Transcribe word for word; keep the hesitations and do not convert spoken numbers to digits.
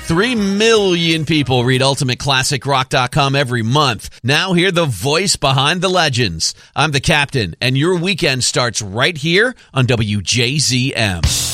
Three million people read ultimate classic rock dot com every month. Now hear the voice behind the legends. I'm the captain, and your weekend starts right here on W J Z M.